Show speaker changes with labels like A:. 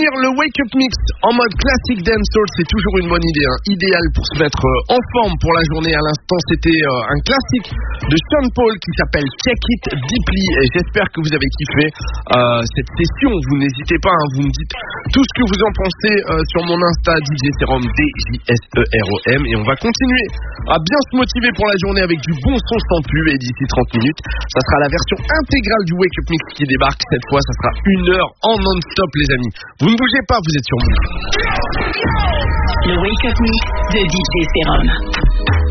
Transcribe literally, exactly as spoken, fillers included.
A: finir le Wake Up Mix en mode classique dancehall, c'est toujours une bonne idée, hein. Idéal pour se mettre euh, en forme pour la journée. À l'instant, c'était euh, un classique de Sean Paul qui s'appelle Check It Deeply. Et j'espère que vous avez kiffé euh, cette session. Vous n'hésitez pas, hein, vous me dites tout ce que vous en pensez euh, sur mon Insta D J Serum, D J S E R O M. Et on va continuer à bien se motiver pour la journée avec du bon son sans pub. Et d'ici trente minutes, ça sera la version intégrale du Wake Up Mix qui débarque. Cette fois, ça sera une heure en non-stop, les amis. Vous ne bougez pas, vous êtes sur moi.
B: Le Wake Up Mix de D J Serum.